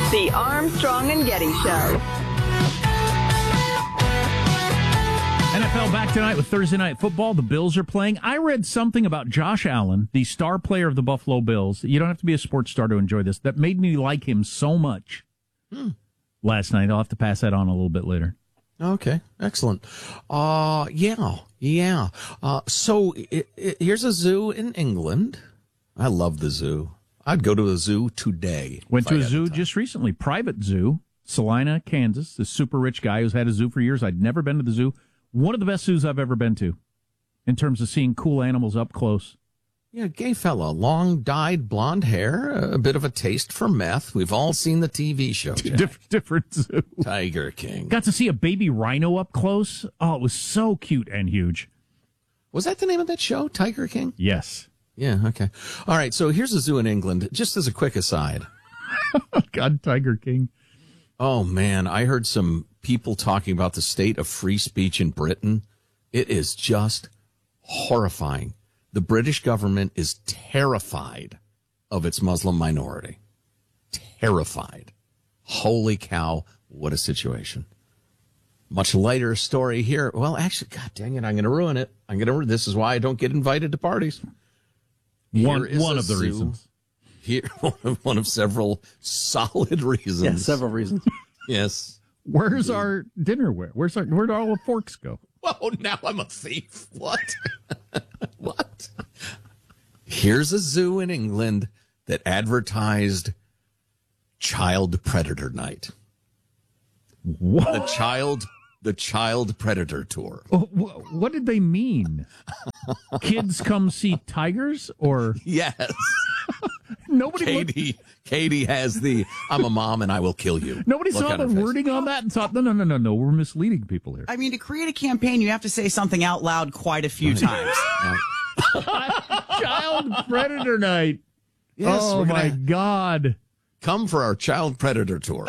The Armstrong and Getty Show. NFL back tonight with Thursday Night Football. The Bills are playing. I read something about Josh Allen, the star player of the Buffalo Bills. You don't have to be a sports star to enjoy this. That made me like him so much last night. I'll have to pass that on a little bit later. Okay, excellent. Yeah. So here's a zoo in England. I love the zoo. I'd go to a zoo today. Went to a zoo just recently, private zoo, Salina, Kansas. This super rich guy who's had a zoo for years. I'd never been to the zoo. One of the best zoos I've ever been to in terms of seeing cool animals up close. Yeah, gay fella, long dyed blonde hair, a bit of a taste for meth. We've all seen the TV show. Different zoo. Tiger King. Got to see a baby rhino up close. Oh, it was so cute and huge. Was that the name of that show, Tiger King? Yes. Yeah, okay. All right, so here's a zoo in England, just as a quick aside. God, Tiger King. Oh, man, I heard some people talking about the state of free speech in Britain. It is just horrifying. The British government is terrified of its Muslim minority. Terrified. Holy cow, what a situation. Much lighter story here. Well, actually, God dang it, I'm going to ruin it. This is why I don't get invited to parties. One of the reasons. Here, one of several solid reasons. Yeah, several reasons. Yes. Where's our dinnerware? Where'd all the forks go? Oh, now I'm a thief. What? What? Here's a zoo in England that advertised child predator night. What? The child predator tour. What did they mean? Kids come see tigers, or Yes. nobody? Katie has the I'm a mom and I will kill you. Nobody Look saw on the her face. wording on that and thought, no, we're misleading people here. I mean, to create a campaign, you have to say something out loud quite a few times. Child predator night. Yes, Oh we're my gonna God. come for our child predator tour.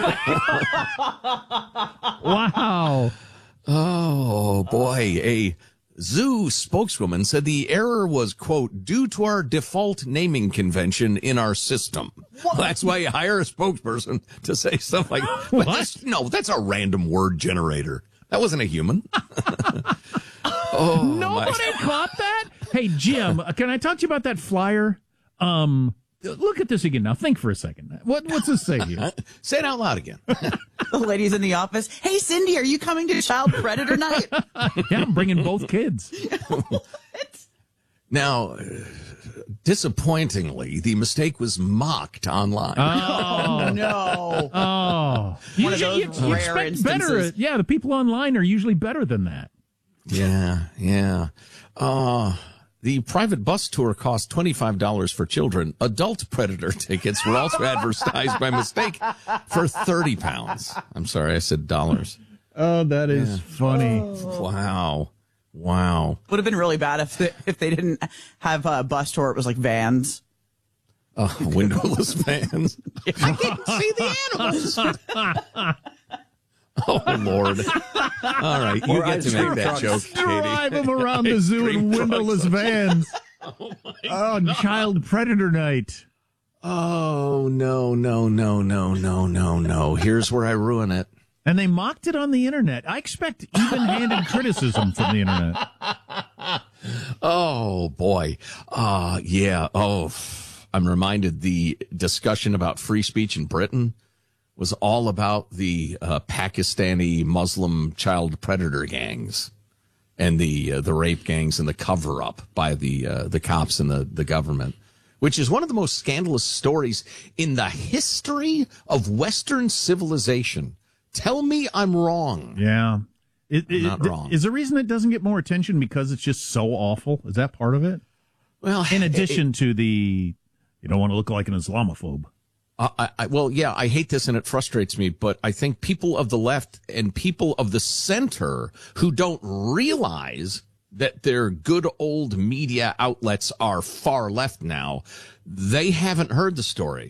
Wow. Oh, boy. A zoo spokeswoman said the error was, quote, due to our default naming convention in our system. Well, that's why you hire a spokesperson to say stuff like, that's a random word generator. That wasn't a human. Nobody caught that? Hey, Jim, can I talk to you about that flyer? Look at this again now. Think for a second. What's this say here? Say it out loud again. The ladies in the office. Hey, Cindy, are you coming to child predator night? Yeah, I'm bringing both kids. Now, disappointingly, the mistake was mocked online. Oh, no. Oh. One of those rare instances. Better. Yeah, the people online are usually better than that. Yeah. The private bus tour cost $25 for children. Adult predator tickets were also advertised by mistake for £30. I'm sorry, I said dollars. Oh, that is funny. Wow. Would have been really bad if they didn't have a bus tour. It was like vans. Windowless vans. I can't see the animals. Oh, Lord. All right, you get to make that joke, Katie. Drive them around the zoo in windowless vans. Oh, child predator night. Oh, no. Here's where I ruin it. And they mocked it on the internet. I expect even-handed criticism from the internet. Oh, boy. Yeah. Oh, I'm reminded the discussion about free speech in Britain was all about the Pakistani Muslim child predator gangs and the rape gangs and the cover-up by the cops and the government, which is one of the most scandalous stories in the history of Western civilization. Tell me I'm wrong. Yeah. I'm not wrong. Is the reason it doesn't get more attention because it's just so awful? Is that part of it? Well, in addition to you don't want to look like an Islamophobe. I hate this and it frustrates me, but I think people of the left and people of the center who don't realize that their good old media outlets are far left now, they haven't heard the story.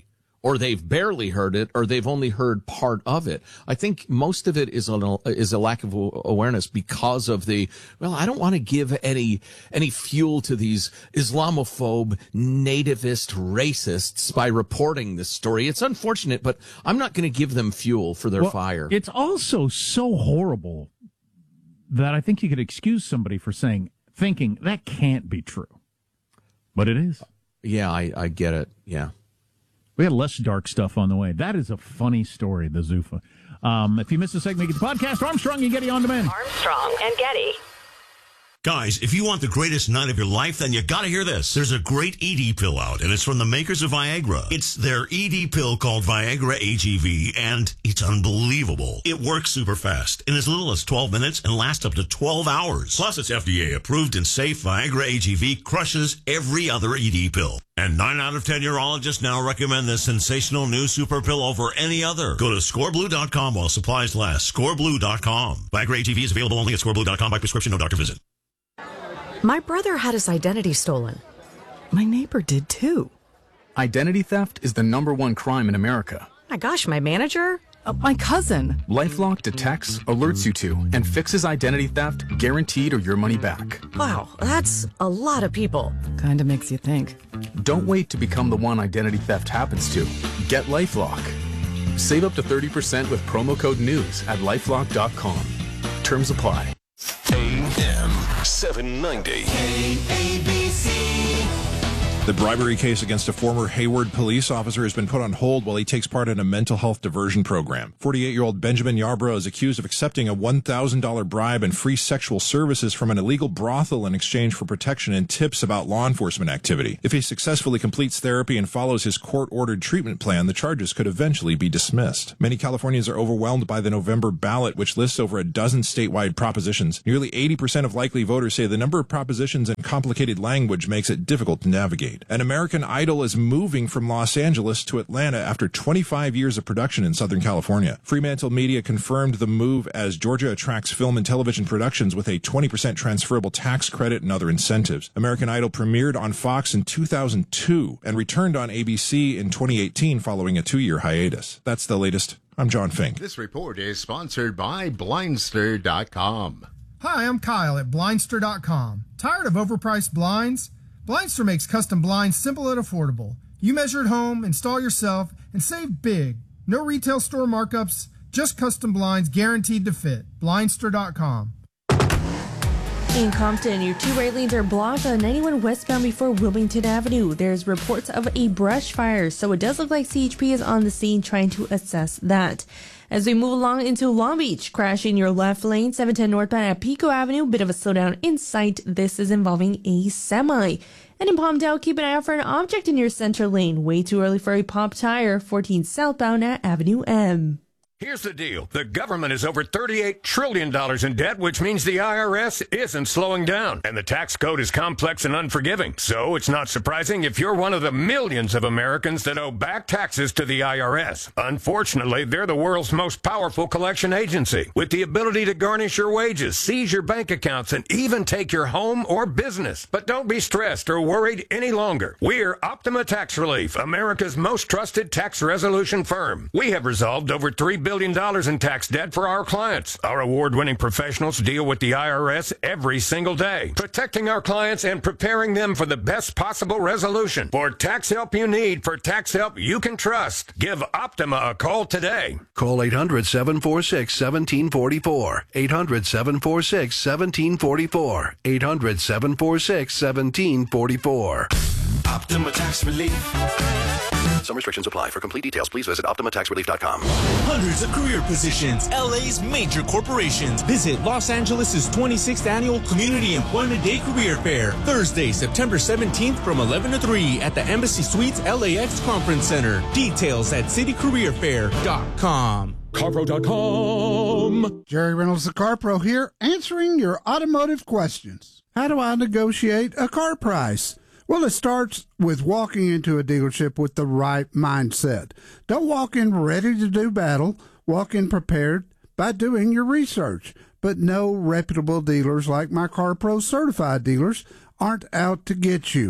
or they've barely heard it, or they've only heard part of it. I think most of it is a lack of awareness because of I don't want to give any fuel to these Islamophobe, nativist racists by reporting this story. It's unfortunate, but I'm not going to give them fuel for their fire. It's also so horrible that I think you could excuse somebody for thinking that can't be true. But it is. Yeah, I get it. Yeah. We had less dark stuff on the way. That is a funny story, the Zuffa. If you missed a segment, get the podcast, Armstrong and Getty On Demand. Armstrong and Getty. Guys, if you want the greatest night of your life, then you gotta hear this. There's a great ED pill out, and it's from the makers of Viagra. It's their ED pill called Viagra AGV, and it's unbelievable. It works super fast, in as little as 12 minutes, and lasts up to 12 hours. Plus, it's FDA approved and safe. Viagra AGV crushes every other ED pill. And 9 out of 10 urologists now recommend this sensational new super pill over any other. Go to scoreblue.com while supplies last. Scoreblue.com. Viagra AGV is available only at scoreblue.com by prescription, no doctor visit. My brother had his identity stolen. My neighbor did too. Identity theft is the #1 crime in America. My gosh, my manager? My cousin. LifeLock detects, alerts you to, and fixes identity theft guaranteed or your money back. Wow, that's a lot of people. Kinda makes you think. Don't wait to become the one identity theft happens to. Get LifeLock. Save up to 30% with promo code NEWS at LifeLock.com. Terms apply. AM 790. KABC. The bribery case against a former Hayward police officer has been put on hold while he takes part in a mental health diversion program. 48-year-old Benjamin Yarbrough is accused of accepting a $1,000 bribe and free sexual services from an illegal brothel in exchange for protection and tips about law enforcement activity. If he successfully completes therapy and follows his court-ordered treatment plan, the charges could eventually be dismissed. Many Californians are overwhelmed by the November ballot, which lists over a dozen statewide propositions. Nearly 80% of likely voters say the number of propositions and complicated language makes it difficult to navigate. An American Idol is moving from Los Angeles to Atlanta after 25 years of production in Southern California. Fremantle Media confirmed the move as Georgia attracts film and television productions with a 20% transferable tax credit and other incentives. American Idol premiered on Fox in 2002 and returned on ABC in 2018 following a 2-year hiatus. That's the latest. I'm John Fink. This report is sponsored by Blindster.com. Hi, I'm Kyle at Blindster.com. Tired of overpriced blinds? Blindster makes custom blinds simple and affordable. You measure at home, install yourself, and save big. No retail store markups, just custom blinds guaranteed to fit. Blindster.com. In Compton, your 2 right lanes are blocked on 91 westbound before Wilmington Avenue. There's reports of a brush fire, so it does look like CHP is on the scene trying to assess that. As we move along into Long Beach, crash in your left lane, 710 northbound at Pico Avenue. Bit of a slowdown in sight. This is involving a semi. And in Palmdale, keep an eye out for an object in your center lane. Way too early for a pop tire. 14 southbound at Avenue M. Here's the deal. The government is over $38 trillion in debt, which means the IRS isn't slowing down. And the tax code is complex and unforgiving. So it's not surprising if you're one of the millions of Americans that owe back taxes to the IRS. Unfortunately, they're the world's most powerful collection agency, with the ability to garnish your wages, seize your bank accounts, and even take your home or business. But don't be stressed or worried any longer. We're Optima Tax Relief, America's most trusted tax resolution firm. We have resolved over $3 billion in tax debt for our clients. Our award-winning professionals deal with the IRS every single day, protecting our clients and preparing them for the best possible resolution. For tax help you need, for tax help you can trust, give Optima a call today. Call 800-746-1744. 800-746-1744. 800-746-1744. Optima Tax Relief. Some restrictions apply. For complete details, please visit OptimaTaxRelief.com. Hundreds of career positions, LA's major corporations. Visit Los Angeles' 26th Annual Community Employment Day Career Fair, Thursday, September 17th from 11 to 3 at the Embassy Suites LAX Conference Center. Details at citycareerfair.com. CarPro.com. Jerry Reynolds, the CarPro here, answering your automotive questions. How do I negotiate a car price? Well, it starts with walking into a dealership with the right mindset. Don't walk in ready to do battle. Walk in prepared by doing your research. But no reputable dealers like my CarPro certified dealers aren't out to get you.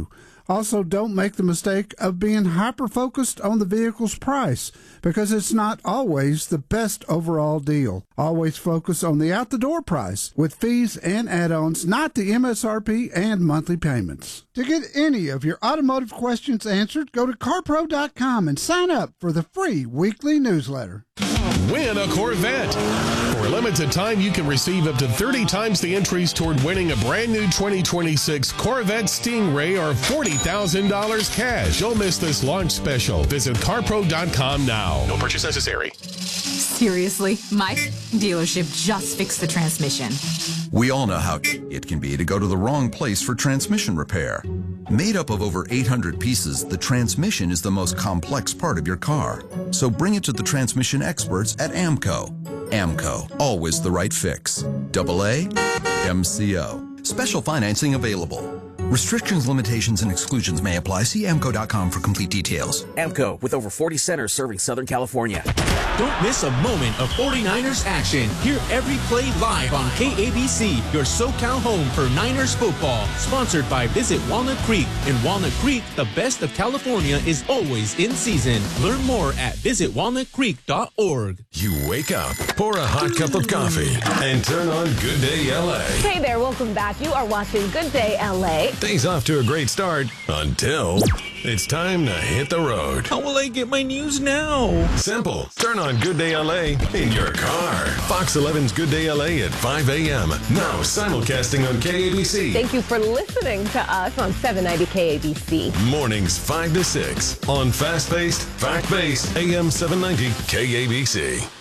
Also, don't make the mistake of being hyper-focused on the vehicle's price, because it's not always the best overall deal. Always focus on the out-the-door price, with fees and add-ons, not the MSRP and monthly payments. To get any of your automotive questions answered, go to CarPro.com and sign up for the free weekly newsletter. Win a Corvette. For a limited time, you can receive up to 30 times the entries toward winning a brand new 2026 Corvette Stingray or $40,000 cash. Don't miss this launch special. Visit CarPro.com now. No purchase necessary. Seriously, my dealership just fixed the transmission. We all know how it can be to go to the wrong place for transmission repair. Made up of over 800 pieces, the transmission is the most complex part of your car. So bring it to the transmission experts at AMCO. AMCO, always the right fix. AA MCO. Special financing available. Restrictions, limitations, and exclusions may apply. See AMCO.com for complete details. AMCO, with over 40 centers serving Southern California. Don't miss a moment of 49ers action. Hear every play live on KABC, your SoCal home for Niners football. Sponsored by Visit Walnut Creek. In Walnut Creek, the best of California is always in season. Learn more at visitwalnutcreek.org. You wake up, pour a hot cup of coffee, and turn on Good Day LA. Hey there, welcome back. You are watching Good Day LA. Day's off to a great start until it's time to hit the road. How will I get my news now? Simple. Turn on Good Day LA in your car. Fox 11's Good Day LA at 5 a.m. Now simulcasting on KABC. Thank you for listening to us on 790 KABC. Mornings 5 to 6 on fast-paced, fact-based AM 790 KABC.